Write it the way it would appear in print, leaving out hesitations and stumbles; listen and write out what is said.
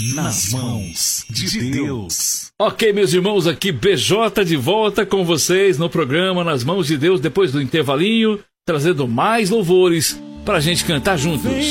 nas mãos de Deus. Ok, meus irmãos, aqui BJ de volta com vocês no programa Nas Mãos de Deus, depois do intervalinho, trazendo mais louvores pra gente cantar juntos.